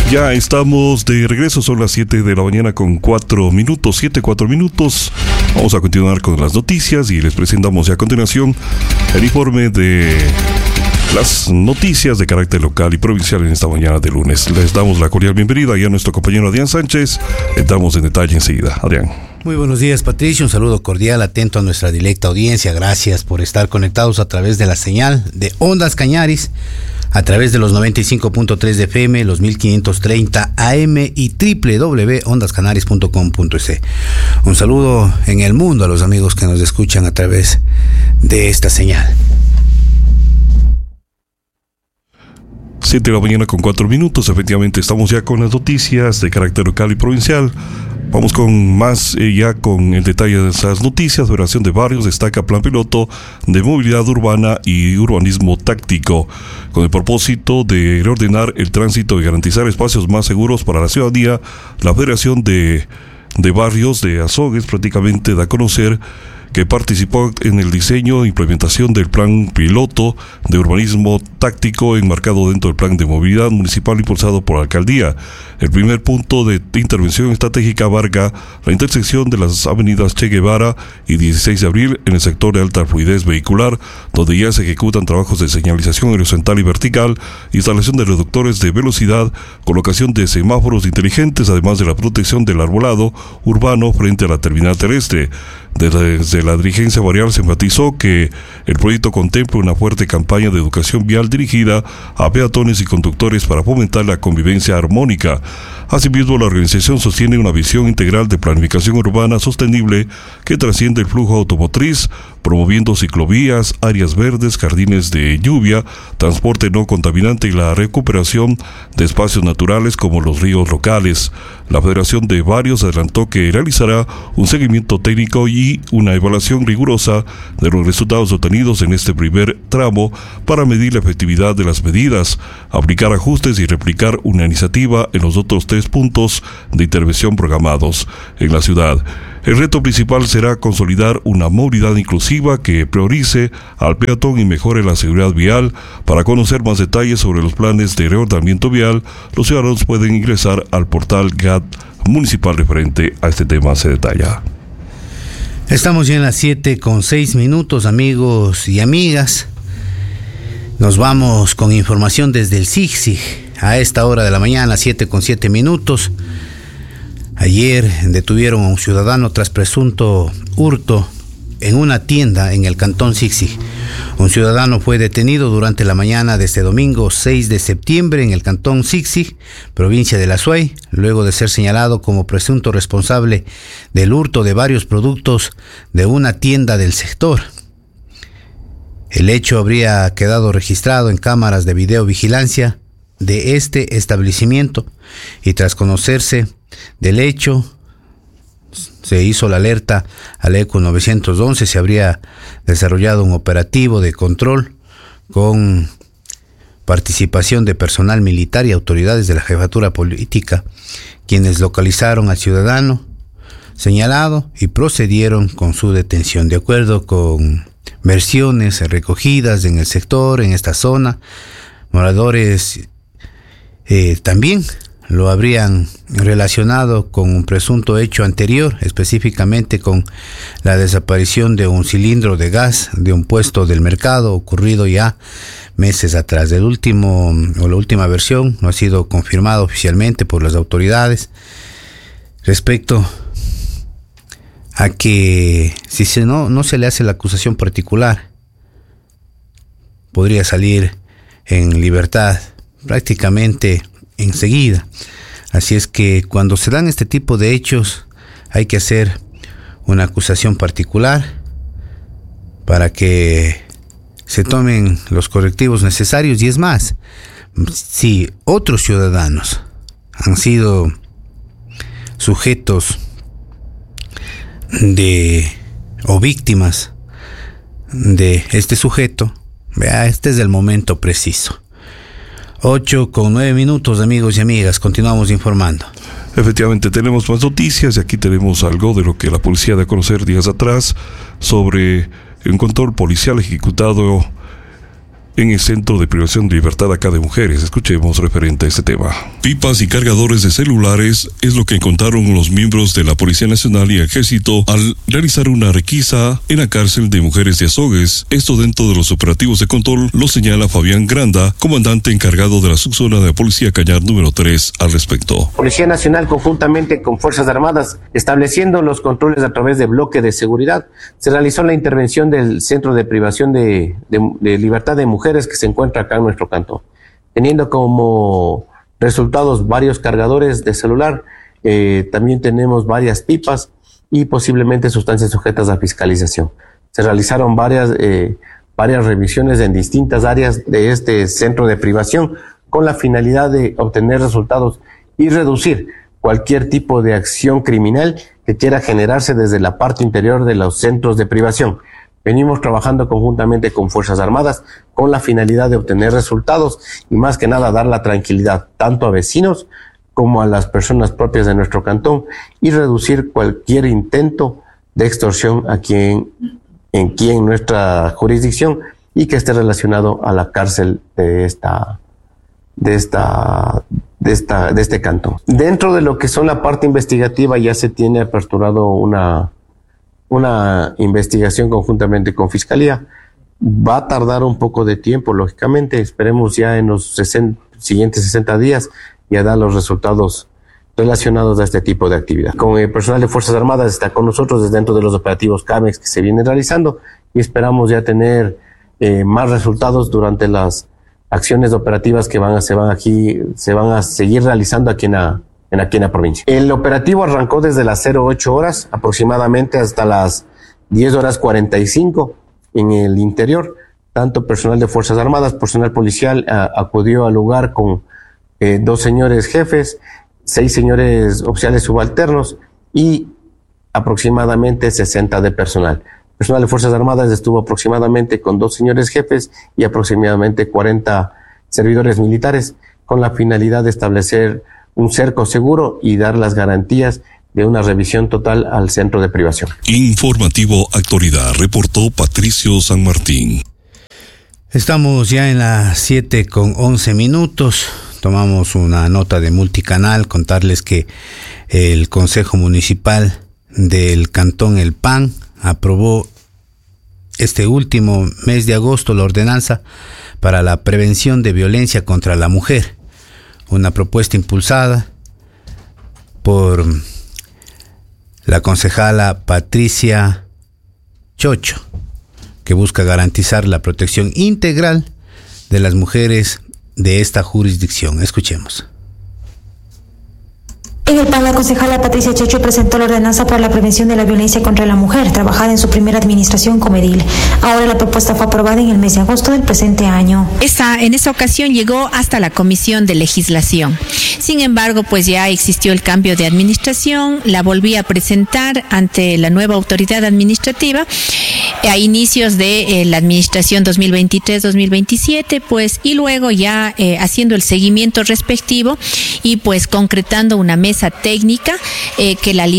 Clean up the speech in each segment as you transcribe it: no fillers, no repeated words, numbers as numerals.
Ya estamos de regreso, son las 7 de la mañana con 4 minutos, 7:04 minutos. Vamos a continuar con las noticias y les presentamos ya a continuación el informe de las noticias de carácter local y provincial en esta mañana de lunes. Les damos la cordial bienvenida y a nuestro compañero Adrián Sánchez. Entramos en detalle enseguida. Adrián. Muy buenos días, Patricio. Un saludo cordial, atento a nuestra directa audiencia. Gracias por estar conectados a través de la señal de Ondas Cañaris, a través de los 95.3 de FM, los 1530 AM y www.ondascanaris.com.es. Un saludo en el mundo a los amigos que nos escuchan a través de esta señal. 7 de la mañana con 4 minutos. Efectivamente, estamos ya con las noticias de carácter local y provincial. Vamos con más, ya con el detalle de esas noticias. Federación de Barrios destaca plan piloto de movilidad urbana y urbanismo táctico, con el propósito de reordenar el tránsito y garantizar espacios más seguros para la ciudadanía. La Federación de Barrios de Azogues prácticamente da a conocer que participó en el diseño e implementación del plan piloto de urbanismo táctico enmarcado dentro del plan de movilidad municipal impulsado por la alcaldía. El primer punto de intervención estratégica abarca la intersección de las avenidas Che Guevara y 16 de abril en el sector de alta fluidez vehicular, donde ya se ejecutan trabajos de señalización horizontal y vertical, instalación de reductores de velocidad, colocación de semáforos inteligentes, además de la protección del arbolado urbano frente a la terminal terrestre. Desde la dirigencia barrial se enfatizó que el proyecto contempla una fuerte campaña de educación vial dirigida a peatones y conductores para fomentar la convivencia armónica. Asimismo, la organización sostiene una visión integral de planificación urbana sostenible que trasciende el flujo automotriz, promoviendo ciclovías, áreas verdes, jardines de lluvia, transporte no contaminante y la recuperación de espacios naturales como los ríos locales. La Federación de Barrios adelantó que realizará un seguimiento técnico y una evaluación rigurosa de los resultados obtenidos en este primer tramo para medir la efectividad de las medidas, aplicar ajustes y replicar una iniciativa en los otros 3 puntos de intervención programados en la ciudad. El reto principal será consolidar una movilidad inclusiva que priorice al peatón y mejore la seguridad vial. Para conocer más detalles sobre los planes de reordenamiento vial, los ciudadanos pueden ingresar al portal GAT municipal referente a este tema. Se detalla. Estamos ya en las 7:06 minutos, amigos y amigas. Nos vamos con información desde el SIGSIG a esta hora de la mañana, 7:07 minutos. Ayer detuvieron a un ciudadano tras presunto hurto en una tienda en el cantón SIGSIG. Un ciudadano fue detenido durante la mañana de este domingo 6 de septiembre en el cantón SIGSIG, provincia de La Suay, luego de ser señalado como presunto responsable del hurto de varios productos de una tienda del sector. El hecho habría quedado registrado en cámaras de videovigilancia de este establecimiento y tras conocerse del hecho se hizo la alerta al ECU 911. Se habría desarrollado un operativo de control con participación de personal militar y autoridades de la jefatura política, quienes localizaron al ciudadano señalado y procedieron con su detención. De acuerdo con versiones recogidas en el sector, en esta zona, moradores también lo habrían relacionado con un presunto hecho anterior, específicamente con la desaparición de un cilindro de gas de un puesto del mercado ocurrido ya meses atrás. La última versión no ha sido confirmada oficialmente por las autoridades respecto a que si no se le hace la acusación particular, podría salir en libertad prácticamente enseguida. Así es que cuando se dan este tipo de hechos hay que hacer una acusación particular para que se tomen los correctivos necesarios. Y es más, si otros ciudadanos han sido sujetos o víctimas de este sujeto, vea, este es el momento preciso. 8:09 minutos, amigos y amigas, continuamos informando. Efectivamente, tenemos más noticias y aquí tenemos algo de lo que la policía da a conocer días atrás sobre un control policial ejecutado en el Centro de Privación de Libertad acá de Mujeres. Escuchemos referente a este tema. Pipas y cargadores de celulares es lo que encontraron los miembros de la Policía Nacional y Ejército al realizar una requisa en la cárcel de mujeres de Azogues. Esto dentro de los operativos de control, lo señala Fabián Granda, comandante encargado de la subzona de la Policía Cañar número 3 al respecto. Policía Nacional conjuntamente con Fuerzas Armadas, estableciendo los controles a través de bloque de seguridad, se realizó la intervención del Centro de Privación de Libertad de Mujeres que se encuentra acá en nuestro cantón, teniendo como resultados varios cargadores de celular, también tenemos varias pipas y posiblemente sustancias sujetas a fiscalización. Se realizaron varias revisiones en distintas áreas de este centro de privación con la finalidad de obtener resultados y reducir cualquier tipo de acción criminal que quiera generarse desde la parte interior de los centros de privación. Venimos trabajando conjuntamente con Fuerzas Armadas con la finalidad de obtener resultados y más que nada dar la tranquilidad tanto a vecinos como a las personas propias de nuestro cantón y reducir cualquier intento de extorsión aquí en nuestra jurisdicción y que esté relacionado a la cárcel de este cantón. Dentro de lo que son la parte investigativa ya se tiene aperturado una investigación conjuntamente con Fiscalía. Va a tardar un poco de tiempo, lógicamente. Esperemos ya en los siguientes 60 días ya dar los resultados relacionados a este tipo de actividad. Con el personal de Fuerzas Armadas está con nosotros desde dentro de los operativos CAMEX que se vienen realizando y esperamos ya tener más resultados durante las acciones operativas que se van a seguir realizando aquí en la provincia. El operativo arrancó desde las 08 horas aproximadamente hasta las 10:45 en el interior. Tanto personal de Fuerzas Armadas, personal policial acudió al lugar con 2 señores jefes, 6 señores oficiales subalternos y aproximadamente 60 de personal. Personal de Fuerzas Armadas estuvo aproximadamente con 2 señores jefes y aproximadamente 40 servidores militares con la finalidad de establecer un cerco seguro y dar las garantías de una revisión total al centro de privación. Informativo Actualidad, reportó Patricio San Martín. Estamos ya en las 7:11. Tomamos una nota de multicanal, contarles que el Consejo Municipal del Cantón El Pan aprobó este último mes de agosto la ordenanza para la prevención de violencia contra la mujer, una propuesta impulsada por la concejala Patricia Chocho, que busca garantizar la protección integral de las mujeres de esta jurisdicción. Escuchemos. En el PAN, la concejala Patricia Chocho presentó la ordenanza para la prevención de la violencia contra la mujer, trabajada en su primera administración como edil. Ahora la propuesta fue aprobada en el mes de agosto del presente año. En esa ocasión llegó hasta la Comisión de Legislación. Sin embargo, pues ya existió el cambio de administración, la volví a presentar ante la nueva autoridad administrativa a inicios de la administración 2023-2027, pues, y luego ya haciendo el seguimiento respectivo y pues concretando una mesa técnica que la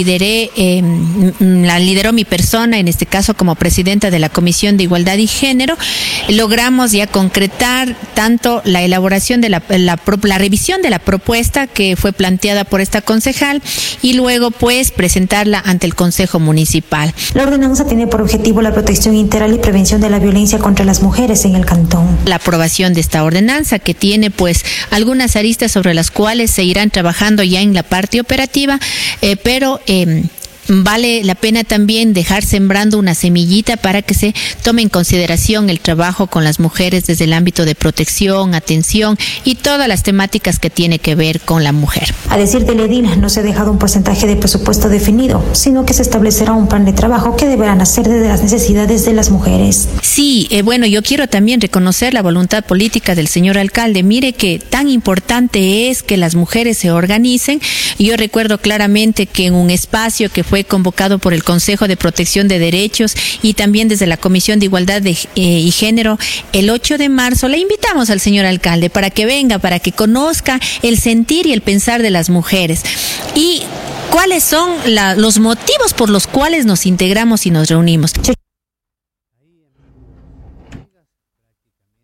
lideró mi persona, en este caso como presidenta de la Comisión de Igualdad y Género. Logramos ya concretar tanto la elaboración de la revisión de la propuesta que fue planteada por esta concejal y luego pues presentarla ante el Consejo Municipal. La ordenanza tiene por objetivo la protección integral y prevención de la violencia contra las mujeres en el cantón. La aprobación de esta ordenanza que tiene pues algunas aristas sobre las cuales se irán trabajando ya en la parte operativa, pero vale la pena también dejar sembrando una semillita para que se tome en consideración el trabajo con las mujeres desde el ámbito de protección, atención y todas las temáticas que tiene que ver con la mujer. A decir del edil, no se ha dejado un porcentaje de presupuesto definido, sino que se establecerá un plan de trabajo que deberá nacer desde las necesidades de las mujeres. Sí, bueno, yo quiero también reconocer la voluntad política del señor alcalde. Mire que tan importante es que las mujeres se organicen. Yo recuerdo claramente que en un espacio que fue convocado por el Consejo de Protección de Derechos y también desde la Comisión de Igualdad y Género, el 8 de marzo, le invitamos al señor alcalde para que venga, para que conozca el sentir y el pensar de las mujeres y cuáles son los motivos por los cuales nos integramos y nos reunimos.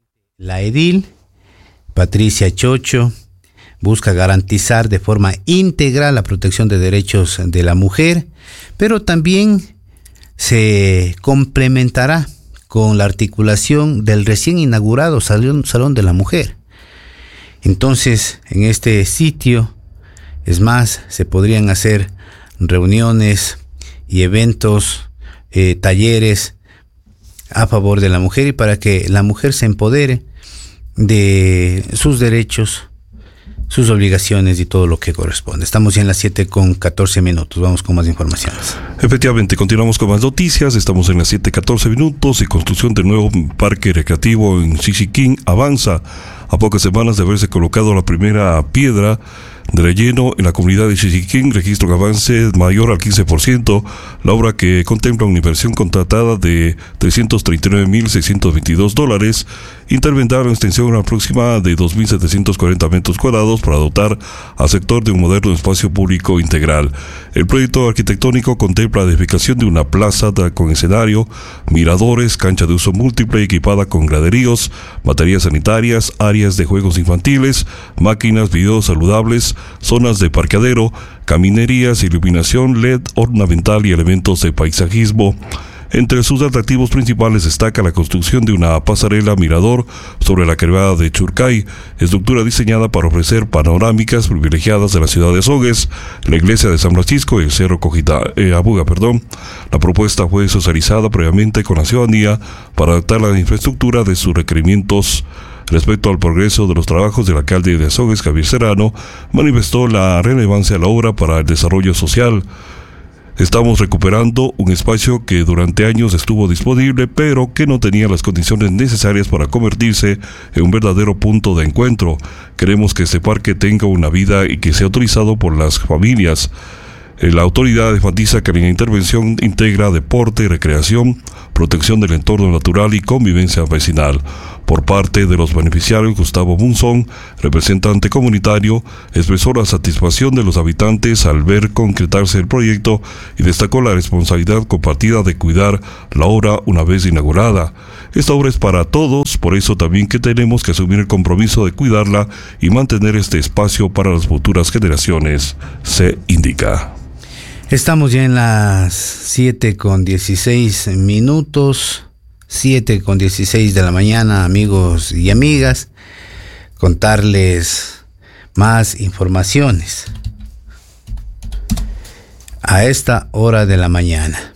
La edil, Patricia Chocho, busca garantizar de forma integral la protección de derechos de la mujer, pero también se complementará con la articulación del recién inaugurado Salón de la Mujer. Entonces, en este sitio, es más, se podrían hacer reuniones y eventos, talleres a favor de la mujer y para que la mujer se empodere de sus derechos, sus obligaciones y todo lo que corresponde. Estamos ya en las 7:14. Vamos con más informaciones. Efectivamente, continuamos con más noticias. Estamos en las 7:14 y construcción del nuevo parque recreativo en Xixiquín avanza. A pocas semanas de haberse colocado la primera piedra de relleno en la comunidad de Xixiquín, registro un avance mayor al 15%. La obra, que contempla una inversión contratada de $339,622, intervendrá en una extensión aproximada de 2.740 metros cuadrados para dotar al sector de un moderno espacio público integral. El proyecto arquitectónico contempla la edificación de una plaza con escenario, miradores, cancha de uso múltiple equipada con graderíos, baterías sanitarias, áreas de juegos infantiles, máquinas, videos saludables, zonas de parqueadero, caminerías, iluminación LED ornamental y elementos de paisajismo. Entre sus atractivos principales destaca la construcción de una pasarela mirador sobre la quebrada de Churcay, estructura diseñada para ofrecer panorámicas privilegiadas de la ciudad de Azogues, la iglesia de San Francisco y el Cerro Abuga. La propuesta fue socializada previamente con la ciudadanía para adaptar la infraestructura de sus requerimientos. Respecto al progreso de los trabajos del alcalde de Azogues, Javier Serrano, manifestó la relevancia de la obra para el desarrollo social. Estamos recuperando un espacio que durante años estuvo disponible, pero que no tenía las condiciones necesarias para convertirse en un verdadero punto de encuentro. Queremos que este parque tenga una vida y que sea utilizado por las familias. La autoridad enfatiza que la intervención integra deporte, recreación, protección del entorno natural y convivencia vecinal. Por parte de los beneficiarios, Gustavo Munzón, representante comunitario, expresó la satisfacción de los habitantes al ver concretarse el proyecto y destacó la responsabilidad compartida de cuidar la obra una vez inaugurada. Esta obra es para todos, por eso también que tenemos que asumir el compromiso de cuidarla y mantener este espacio para las futuras generaciones, se indica. Estamos ya en las 7:16, 7:16 de la mañana, amigos y amigas. Contarles más informaciones a esta hora de la mañana.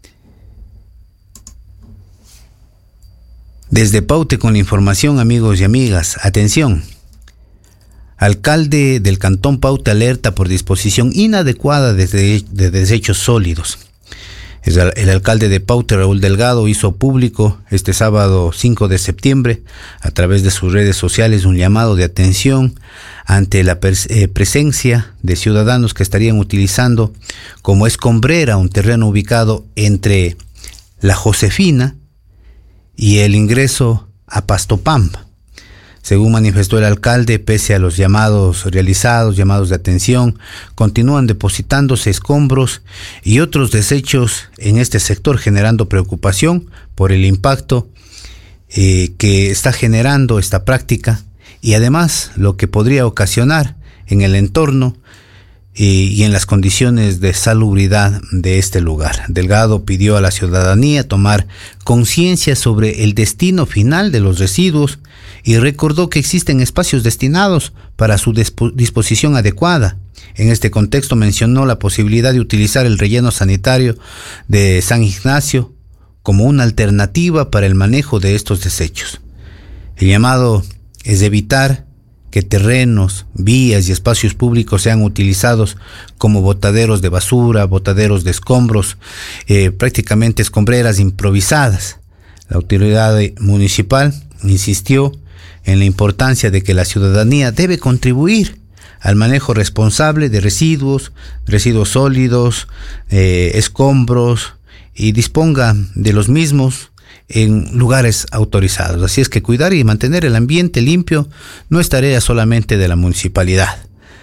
Desde Paute con la información, amigos y amigas. Atención. Alcalde del Cantón Paute alerta por disposición inadecuada de desechos sólidos. El alcalde de Paute, Raúl Delgado, hizo público este sábado 5 de septiembre a través de sus redes sociales un llamado de atención ante la presencia de ciudadanos que estarían utilizando como escombrera un terreno ubicado entre la Josefina y el ingreso a Pastopamba. Según manifestó el alcalde, pese a los llamados realizados, llamados de atención, continúan depositándose escombros y otros desechos en este sector, generando preocupación por el impacto que está generando esta práctica y además lo que podría ocasionar en el entorno y en las condiciones de salubridad de este lugar. Delgado pidió a la ciudadanía tomar conciencia sobre el destino final de los residuos y recordó que existen espacios destinados para su disposición adecuada. En este contexto mencionó la posibilidad de utilizar el relleno sanitario de San Ignacio como una alternativa para el manejo de estos desechos. El llamado es evitar que terrenos, vías y espacios públicos sean utilizados como botaderos de basura, botaderos de escombros, prácticamente escombreras improvisadas. La autoridad municipal insistió en la importancia de que la ciudadanía debe contribuir al manejo responsable de residuos sólidos, escombros y disponga de los mismos en lugares autorizados. Así es que cuidar y mantener el ambiente limpio no es tarea solamente de la municipalidad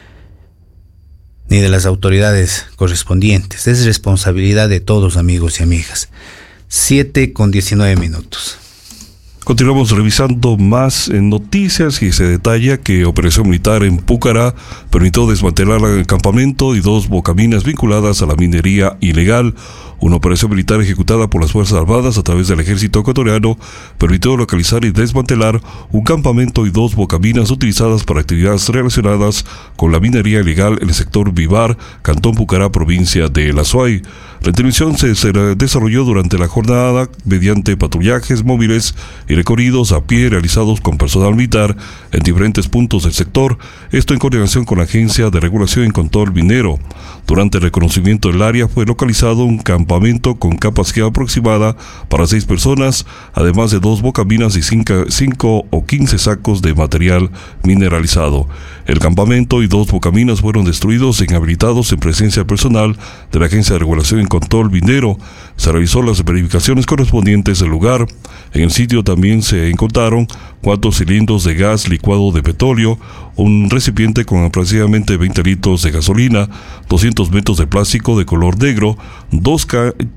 ni de las autoridades correspondientes, es responsabilidad de todos, amigos y amigas. 7:19. Continuamos revisando más noticias y se detalla que operación militar en Pucará permitió desmantelar el campamento y 2 bocaminas vinculadas a la minería ilegal. Una operación militar ejecutada por las Fuerzas Armadas a través del Ejército Ecuatoriano permitió localizar y desmantelar un campamento y 2 bocaminas utilizadas para actividades relacionadas con la minería ilegal en el sector Vivar, Cantón Pucará, provincia de El Azuay. La intervención se desarrolló durante la jornada mediante patrullajes móviles y recorridos a pie realizados con personal militar en diferentes puntos del sector, esto en coordinación con la Agencia de Regulación y Control Minero. Durante el reconocimiento del área fue localizado un campamento con capacidad aproximada para 6 personas, además de 2 bocaminas y 5 o 15 sacos de material mineralizado. El campamento y 2 bocaminas fueron destruidos e inhabilitados en presencia del personal de la Agencia de Regulación y Control Minero. Se realizó las verificaciones correspondientes del lugar. En el sitio también se encontraron 4 cilindros de gas licuado de petróleo, un recipiente con aproximadamente 20 litros de gasolina, 200 metros de plástico de color negro, 2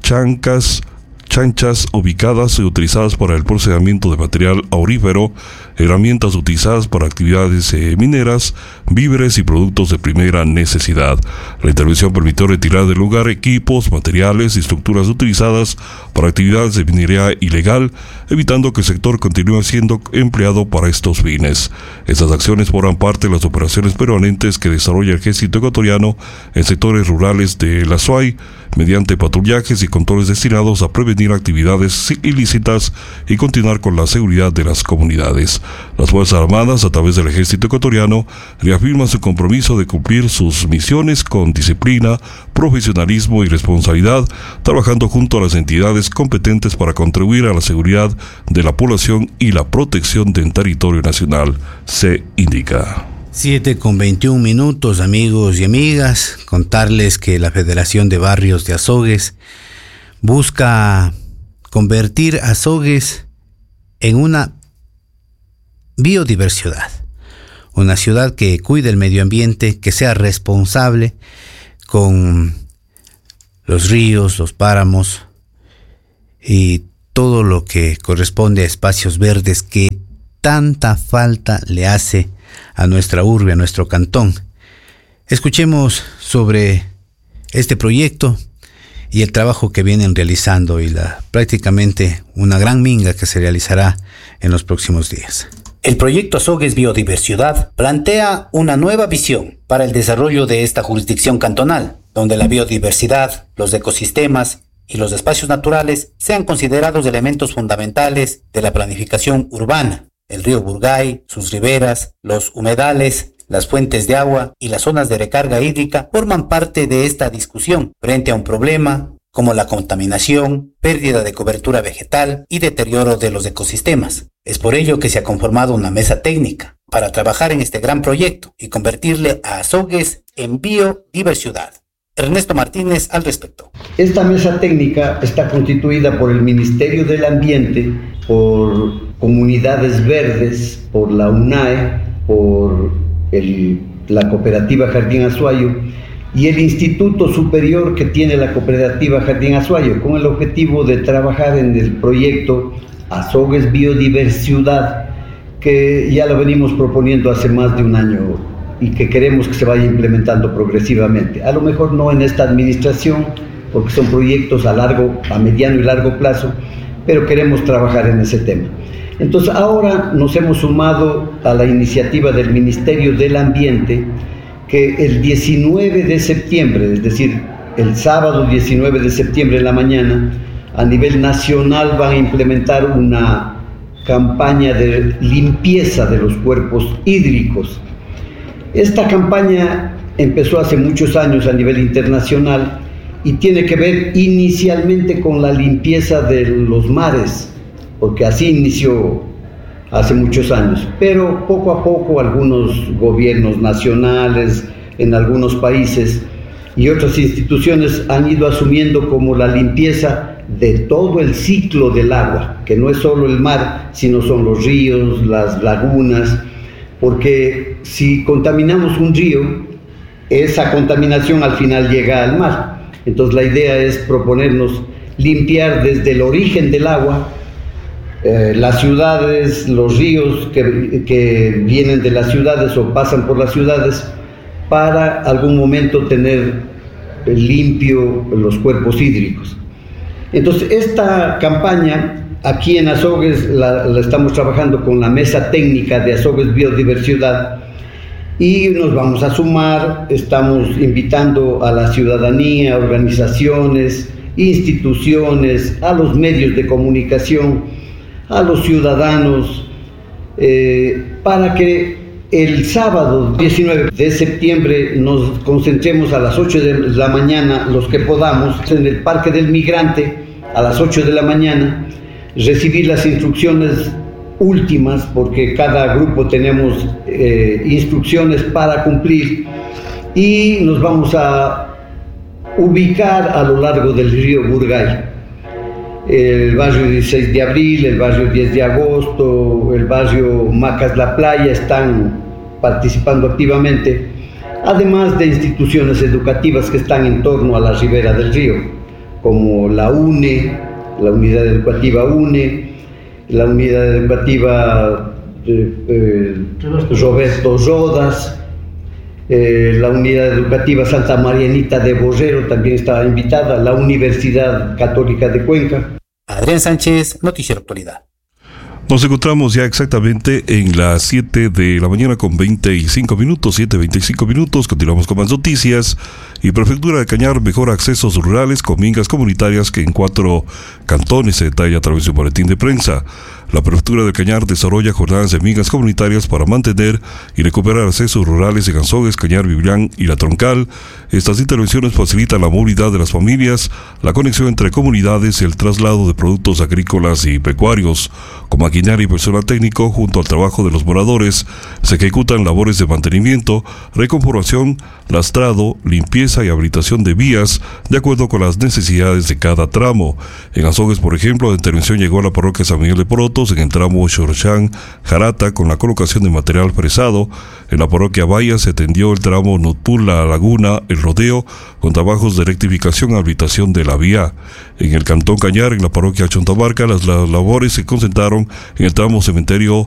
chanchas ubicadas y utilizadas para el procesamiento de material aurífero, herramientas utilizadas para actividades mineras, víveres y productos de primera necesidad. La intervención permitió retirar del lugar equipos, materiales y estructuras utilizadas para actividades de minería ilegal, evitando que el sector continúe siendo empleado para estos fines. Estas acciones forman parte de las operaciones permanentes que desarrolla el Ejército Ecuatoriano en sectores rurales de El Azuay, mediante patrullajes y controles destinados a prevenir actividades ilícitas y continuar con la seguridad de las comunidades. Las Fuerzas Armadas, a través del Ejército Ecuatoriano, reafirman su compromiso de cumplir sus misiones con disciplina, profesionalismo y responsabilidad, trabajando junto a las entidades competentes para contribuir a la seguridad de la población y la protección del territorio nacional, se indica. 7:21, amigos y amigas. Contarles que la Federación de Barrios de Azogues busca convertir Azogues en una biodiversidad, una ciudad que cuide el medio ambiente, que sea responsable con los ríos, los páramos y todo lo que corresponde a espacios verdes que tanta falta le hace a nuestra urbe, a nuestro cantón. Escuchemos sobre este proyecto y el trabajo que vienen realizando y prácticamente una gran minga que se realizará en los próximos días. El proyecto Azogues Biodiversidad plantea una nueva visión para el desarrollo de esta jurisdicción cantonal, donde la biodiversidad, los ecosistemas y los espacios naturales sean considerados elementos fundamentales de la planificación urbana. El río Burgay, sus riberas, los humedales, las fuentes de agua y las zonas de recarga hídrica forman parte de esta discusión frente a un problema como la contaminación, pérdida de cobertura vegetal y deterioro de los ecosistemas. Es por ello que se ha conformado una mesa técnica para trabajar en este gran proyecto y convertirle a Azogues en biodiversidad. Ernesto Martínez al respecto. Esta mesa técnica está constituida por el Ministerio del Ambiente, por Comunidades Verdes, por la UNAE, por la Cooperativa Jardín Azuayo y el Instituto Superior que tiene la Cooperativa Jardín Azuayo, con el objetivo de trabajar en el proyecto Azogues Biodiversidad, que ya lo venimos proponiendo hace más de un año y que queremos que se vaya implementando progresivamente. A lo mejor no en esta administración, porque son proyectos a mediano y largo plazo, pero queremos trabajar en ese tema. Entonces ahora nos hemos sumado a la iniciativa del Ministerio del Ambiente, que el 19 de septiembre, es decir, el sábado 19 de septiembre en la mañana, a nivel nacional van a implementar una campaña de limpieza de los cuerpos hídricos. Esta campaña empezó hace muchos años a nivel internacional y tiene que ver inicialmente con la limpieza de los mares, porque así inició hace muchos años, pero poco a poco algunos gobiernos nacionales en algunos países y otras instituciones han ido asumiendo como la limpieza de todo el ciclo del agua, que no es solo el mar, sino son los ríos, las lagunas, porque si contaminamos un río, esa contaminación al final llega al mar. Entonces la idea es proponernos limpiar desde el origen del agua las ciudades, los ríos que vienen de las ciudades o pasan por las ciudades, para algún momento tener limpio los cuerpos hídricos. Entonces, esta campaña aquí en Azogues la estamos trabajando con la mesa técnica de Azogues Biodiversidad, y nos vamos a sumar. Estamos invitando a la ciudadanía, organizaciones, instituciones, a los medios de comunicación, a los ciudadanos, para que el sábado 19 de septiembre nos concentremos a las 8 de la mañana, los que podamos, en el Parque del Migrante, a las 8 de la mañana, recibir las instrucciones últimas, porque cada grupo tenemos instrucciones para cumplir, y nos vamos a ubicar a lo largo del río Burgay. El barrio 16 de abril, el barrio 10 de agosto, el barrio Macas La Playa están participando activamente, además de instituciones educativas que están en torno a la ribera del río, como la UNE, la Unidad Educativa UNE, la Unidad Educativa Roberto Rodas, la Unidad Educativa Santa Marianita de Borrero también estaba invitada, la Universidad Católica de Cuenca. Adrián Sánchez, Noticiero Actualidad. Nos encontramos ya exactamente en las 7 de la mañana con 25 minutos, 7:25 minutos. Continuamos con más noticias. Y Prefectura de Cañar mejora accesos rurales con mingas comunitarias que en 4 cantones, se detalla a través de un boletín de prensa. La Prefectura de Cañar desarrolla jornadas de mingas comunitarias para mantener y recuperar accesos rurales en Azogues, Cañar, Biblián y La Troncal. Estas intervenciones facilitan la movilidad de las familias, la conexión entre comunidades y el traslado de productos agrícolas y pecuarios. Con maquinaria y personal técnico, junto al trabajo de los moradores, se ejecutan labores de mantenimiento, reconformación, lastrado, limpieza y habilitación de vías, de acuerdo con las necesidades de cada tramo. En Azogues, por ejemplo, la intervención llegó a la parroquia San Miguel de Porotos, en el tramo Xorchán-Jarata, con la colocación de material fresado. En la parroquia Vaya se atendió el tramo Nutpul-La Laguna, el rodeo, con trabajos de rectificación y habilitación de la vía. En el cantón Cañar, en la parroquia Chontabarca, las labores se concentraron en el tramo Cementerio